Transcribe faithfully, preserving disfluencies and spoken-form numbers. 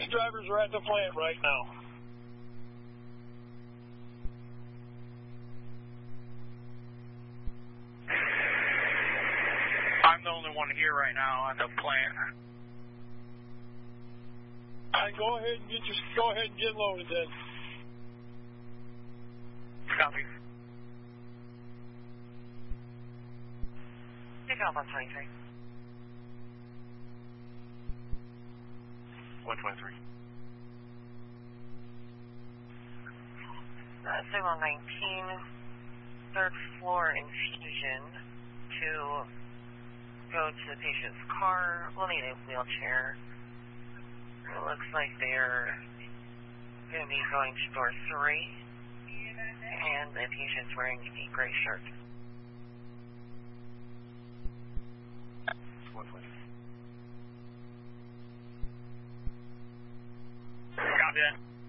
drivers are at the plant right now. I'm the only one here right now at the plant. All right, go ahead and get your, go ahead and get loaded then. Copy. Pick up on twenty-three. one twenty-three. Uh, signal nineteen, third floor infusion to go to the patient's car. We'll need a wheelchair. It looks like they're going to be going to door three, and the patient's wearing a gray shirt. Copy that.